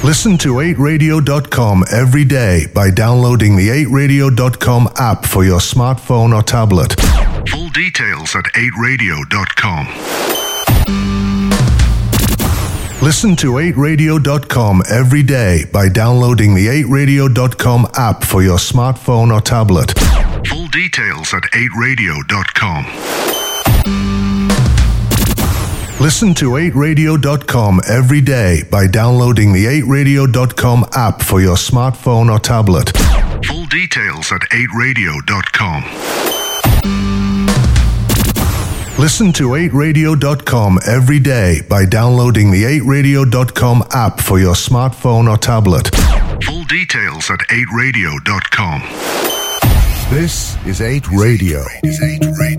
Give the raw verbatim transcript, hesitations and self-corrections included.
Listen to eight radio dot com every day by downloading the eight radio dot com app for your smartphone or tablet. Full details at eight radio dot com. Listen to eight radio dot com every day by downloading the eight radio dot com app for your smartphone or tablet. Full details at eight radio dot com. Listen to eight radio dot com every day by downloading the eight radio dot com app for your smartphone or tablet. Full details at eight radio dot com. Listen to eight radio dot com every day by downloading the eight radio dot com app for your smartphone or tablet. Full details at eight radio dot com. This is eight Radio. Is eight Radio.